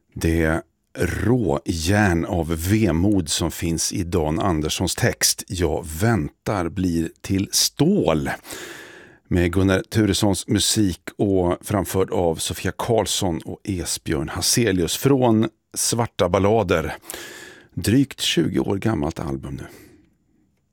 Det råjärn av vemod som finns i Dan Anderssons text Jag väntar blir till stål, med Gunnar Turessons musik och framförd av Sofia Karlsson och Esbjörn Hazelius från Svarta ballader. Drygt 20 år gammalt album nu.